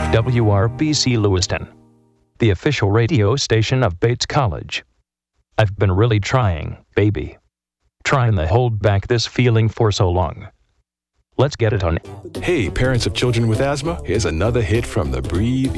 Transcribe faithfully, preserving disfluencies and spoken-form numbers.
W R B C Lewiston, the official radio station of Bates College. I've been really trying, baby. Trying to hold back this feeling for so long. Let's get it on. Hey, parents of children with asthma, here's another hit from the Breathe